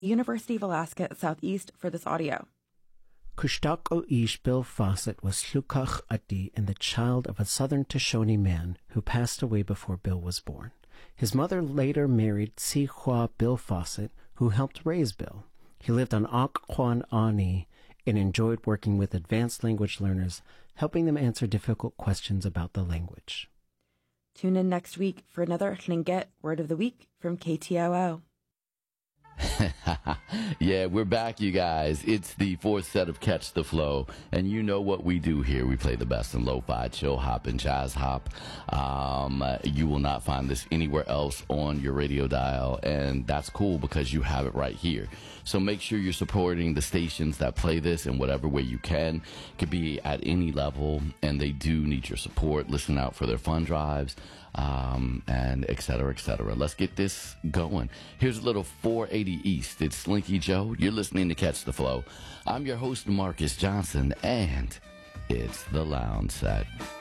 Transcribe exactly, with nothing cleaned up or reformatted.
University of Alaska Southeast for this audio. Kushtaq o Ish Bill Fawcett was Llukach Ati and the child of a southern Shoshone man who passed away before Bill was born. His mother later married Si Hua Bill Fawcett, who helped raise Bill. He lived on Occoquan Ani and enjoyed working with advanced language learners, helping them answer difficult questions about the language. Tune in next week for another Tlingit Word of the Week from K T O O. Yeah, we're back, you guys. It's the fourth set of Catch the Flow, and you know what we do here. We play the best in lo-fi, chill hop, and jazz hop. Um, you will not find this anywhere else on your radio dial, and that's cool because you have it right here. So make sure you're supporting the stations that play this in whatever way you can. It could be at any level, and they do need your support. Listen out for their fund drives, um, and et cetera, et cetera. Let's get this going. Here's a little four eighty East. It's Slinky Joe. You're listening to Catch the Flow. I'm your host, Marcus Johnson, and it's the Lounge Set.